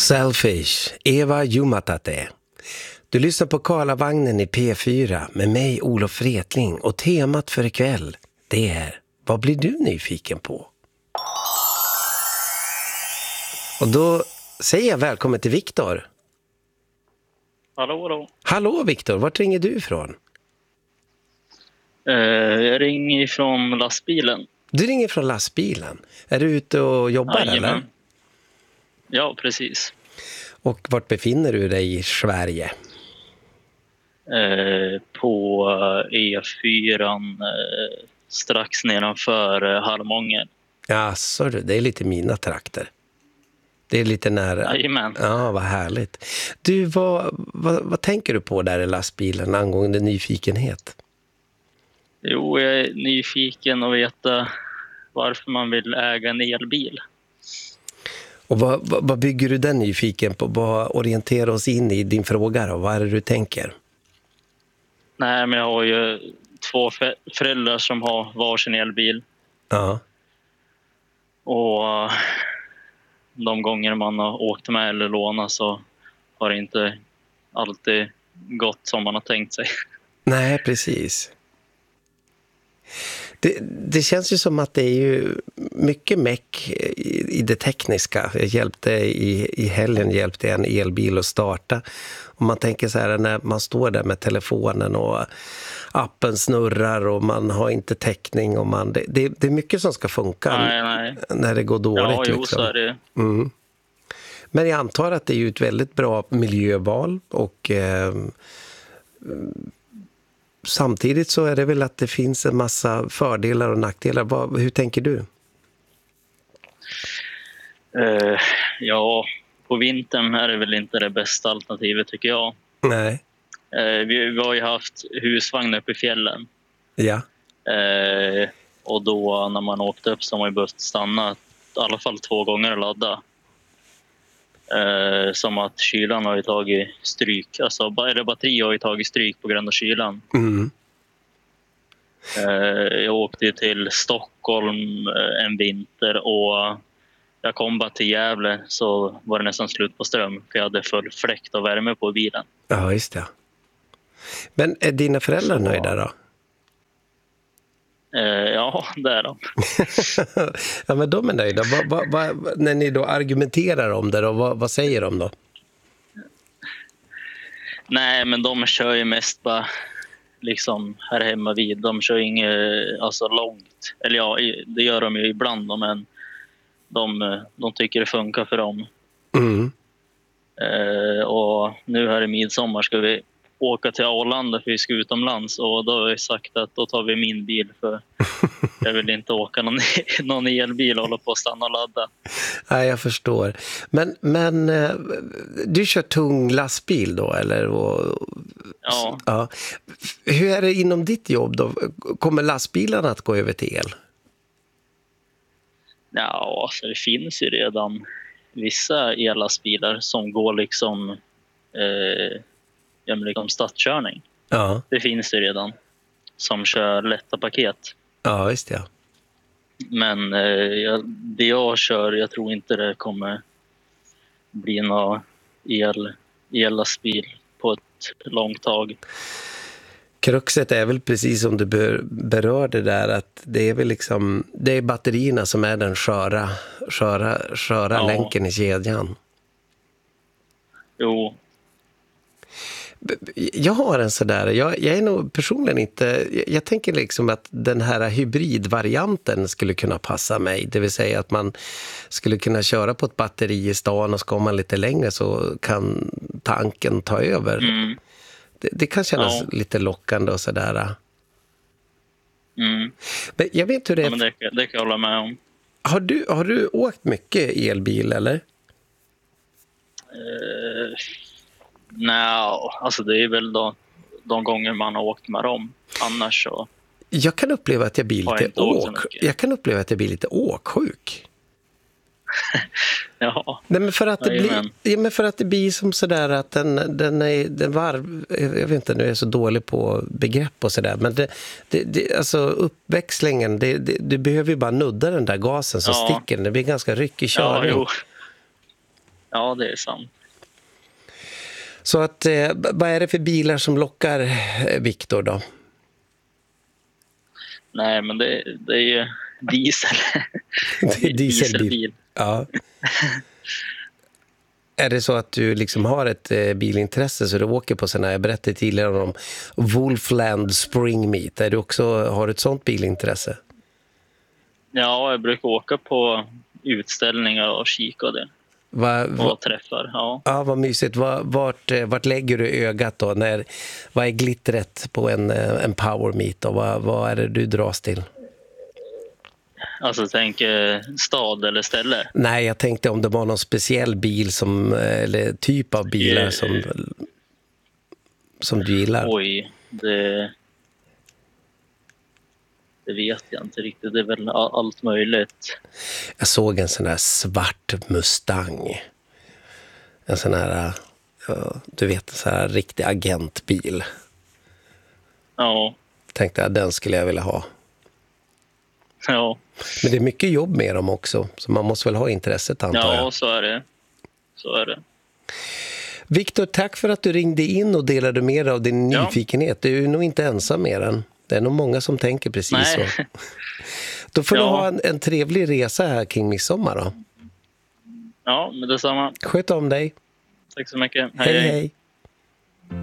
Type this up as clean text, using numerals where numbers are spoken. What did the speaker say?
Selfish, Eva Jumatate. Du lyssnar på Karlavagnen i P4 med mig, Olof Wretling, och temat för ikväll, det är: vad blir du nyfiken på? Och då säger jag välkommen till Viktor. Hallå. Hallå Viktor, vart ringer du ifrån? Jag ringer ifrån lastbilen. Du ringer från lastbilen. Är du ute och jobbar eller? Ja, precis. Och vart befinner du dig i Sverige? På E4 strax nedanför Harmånger. Ja, så det är lite mina trakter. Det är lite nära. Jajamän. Ja, vad härligt. Du, vad tänker du på där i lastbilen angående nyfikenhet? Jo, jag är nyfiken och veta varför man vill äga en elbil. Och vad bygger du den nyfiken på? Vad orienterar oss in i din fråga då? Vad är det du tänker? Nej, men jag har ju två föräldrar som har varsin elbil. Ja. Och de gånger man har åkt med eller lånat så har det inte alltid gått som man har tänkt sig. Nej, precis. Det känns ju som att det är ju mycket meck i det tekniska. Jag hjälpte i helgen en elbil att starta. Och man tänker så här, när man står där med telefonen och appen snurrar och man har inte täckning och det är mycket som ska funka. Nej. När det går dåligt. Ja, jo, liksom. Så är det. Mm. Men jag antar att det är ju ett väldigt bra miljöval och samtidigt så är det väl att det finns en massa fördelar och nackdelar. Hur tänker du? Ja, på vintern är det väl inte det bästa alternativet tycker jag. Nej. Vi har ju haft husvagn uppe i fjällen. Ja. Och då när man åkte upp så har man ju behövt stanna i alla fall 2 gånger och ladda. Som att kylan har ju tagit stryk. Alltså batteri har ju tagit stryk på grund av kylan. Mm. Jag åkte till Stockholm en vinter och jag kom bara till Gävle så var det nästan slut på ström. För jag hade full fläkt och värme på bilen. Ja, just det. Men är dina föräldrar nöjda då? Ja, det är de. Ja, men de är nöjda. När ni då argumenterar om det, då, vad säger de då? Nej, men de kör ju mest bara liksom här hemma vid. De kör inget alltså långt. Eller ja, det gör de ju ibland då, men de tycker det funkar för dem. Mm. Och nu här i midsommar ska vi åka till Arlanda för vi ska utomlands. Och då har jag sagt att då tar vi min bil för jag vill inte åka någon elbil och hålla på att stanna och ladda. Nej, jag förstår. Men du kör tung lastbil då, eller? Ja. Hur är det inom ditt jobb då? Kommer lastbilarna att gå över till el? Ja, alltså det finns ju redan vissa ellastbilar som går liksom stadskörning. Ja. Det finns ju redan som kör lätta paket. Ja, just det. Men det jag kör, jag tror inte det kommer bli någon ellastbil på ett långt tag. Kruxet är väl precis som du berörde där, att det är väl liksom, det är batterierna som är den sköra länken i kedjan. Jo. Jag har en sådär, jag är nog personligen inte, jag tänker liksom att den här hybridvarianten skulle kunna passa mig, det vill säga att man skulle kunna köra på ett batteri i stan och ska man lite längre så kan tanken ta över. Mm. Det kan kännas lite lockande och sådär. Mm. Men jag vet hur det är. Ja, men det kan jag hålla med om. Har du åkt mycket elbil eller? Nej, alltså det är väl de gånger man har åkt med dem. Annars så. Jag kan uppleva att jag blir lite åksjuk. Ja. Nej, men för att det blir som sådär att den varv, jag vet inte, nu är jag så dålig på begrepp och sådär, men det alltså uppväxlingen, du behöver ju bara nudda den där gasen så sticker den, det blir ganska ryckig körning. Ja, jo. Ja, det är sant. Så att, vad är det för bilar som lockar Viktor då? Nej, men det är ju diesel. Det är dieselbil. Dieselbil. Ja. Är det så att du liksom har ett bilintresse så du åker på sådana, jag berättade tidigare om Wolfland Spring Meet. Är du också, har du ett sånt bilintresse? Ja, jag brukar åka på utställningar och kika och det. Och träffar, ja. Ja, vad mysigt. Vart lägger du ögat då? Vad är glittret på en power meet då? Vad är det du dras till? Alltså tänk stad eller ställe? Nej, jag tänkte om det var någon speciell bil eller typ av bilar som du gillar. Oj, det vet jag inte riktigt. Det är väl allt möjligt. Jag såg en sån här svart Mustang. En sån här, du vet, en sån här riktig agentbil. Ja. Tänkte jag, den skulle jag vilja ha. Ja. Men det är mycket jobb med dem också. Så man måste väl ha intresset, antar jag. Ja, så är det. Så är det. Viktor, tack för att du ringde in och delade med dig av din nyfikenhet. Du är nog inte ensam med den. Det är nog många som tänker precis så. Då får du ha en trevlig resa här kring midsommar då. Ja, men detsamma. Sköt om dig. Tack så mycket. Hej, hej.